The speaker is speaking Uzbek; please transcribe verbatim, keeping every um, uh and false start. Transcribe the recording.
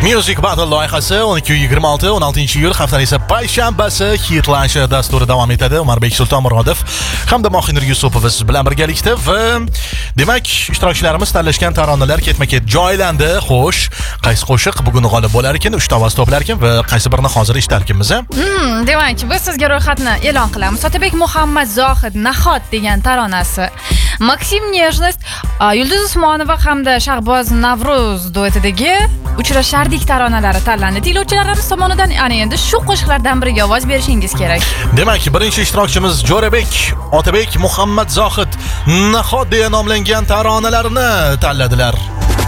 Music Battle loyihasi o'n ikki yigirma olti o'n oltinchi iyul haftaning esa payshanbasi hitlash dasturi davom etadi. Umarbek Sultonmurodov hamda Mohinur Yusupov siz bilan birgalikda va demak ishtirokchilarimiz tanlashgan taronalar ketma-ket joylandi. Xo'sh, qaysi qo'shiq bugun g'olib bo'lar ekan, uchta ovoz to'plar ekan va qaysi birini hozir eshitlarkanmiz? Hmm, demak, biz sizga ro'yxatni e'lon qilamiz. Otabek Muhammad Zohid Nahot degan taronasi, Maksim Nejnost, Yulduz Usmonova hamda Shahboz Navruz duetidagi Uchrashardik taronalari tanlandi. Tinglovchilarimiz tomonidan ana endi shu qo'shiqlardan biriga ovoz berishingiz kerak. Demak, birinchi ishtirokchimiz Jo'rabek Otabek Muhammad Zohid Nahot deya nomlangan taronalarni tanladilar.